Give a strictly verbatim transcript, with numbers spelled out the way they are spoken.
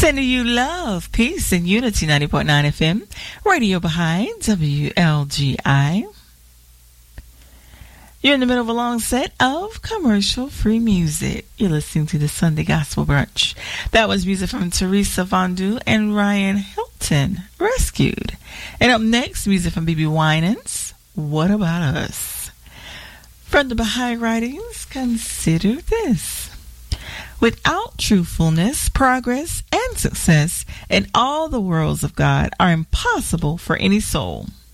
Sending you love, peace, and unity. Ninety point nine F M, Radio Baha'i, W L G I. You're in the middle of a long set of commercial-free music. You're listening to the Sunday Gospel Brunch. That was music from Teresa Vondu and Ryan Hilton, Rescued. And up next, music from B B Winans, What About Us? From the Baha'i writings, consider this. Without truthfulness, progress and success in all the worlds of God are impossible for any soul.